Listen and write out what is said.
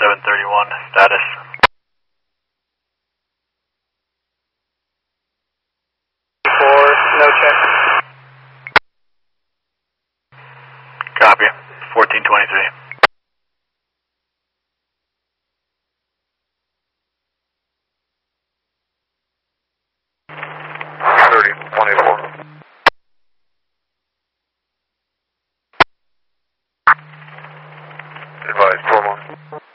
731, status. No check. Copy. 1423. Advise, 4 more.